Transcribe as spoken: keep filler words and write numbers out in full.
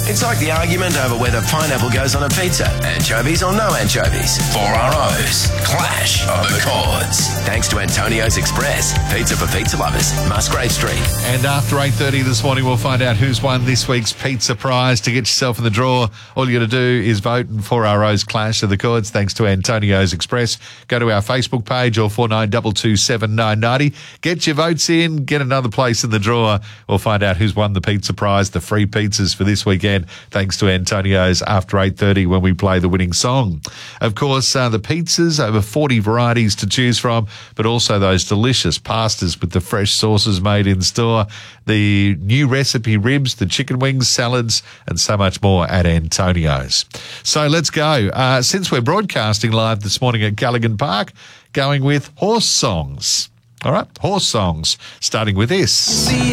It's like the argument over whether pineapple goes on a pizza. Anchovies or no anchovies. Four R O's. Clash of the Chords. Thanks to Antonio's Express. Pizza for pizza lovers. Musgrave Street. And after eight thirty this morning, we'll find out who's won this week's pizza prize. To get yourself in the draw, all you got to do is vote in four R O's Clash of the Chords, thanks to Antonio's Express. Go to our Facebook page or four nine two two seven nine nine zero. Get your votes in, get another place in the draw. We'll find out who's won the pizza prize, the free pizzas for this weekend, thanks to Antonio's after eight thirty when we play the winning song. Of course, uh, the pizzas, over forty varieties to choose from, but also those delicious pastas with the fresh sauces made in store, the new recipe ribs, the chicken wings, salads, and so much more at Antonio's. So let's go. Uh, since we're broadcasting live this morning at Callaghan Park, going with horse songs. All right, horse songs, starting with this.